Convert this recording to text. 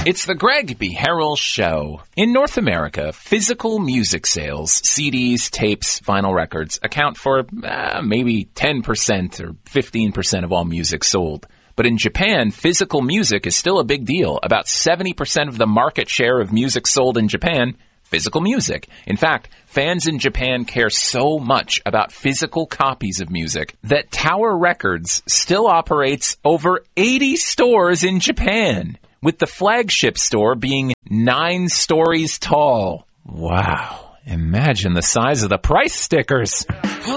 It's the Greg B. Harrell Show. In North America, physical music sales, CDs, tapes, vinyl records, account for maybe 10% or 15% of all music sold. But in Japan, physical music is still a big deal. About 70% of the market share of music sold in Japan, physical music. In fact, fans in Japan care so much about physical copies of music that Tower Records still operates over 80 stores in Japan, with the flagship store being 9 stories tall. Wow. Imagine the size of the price stickers.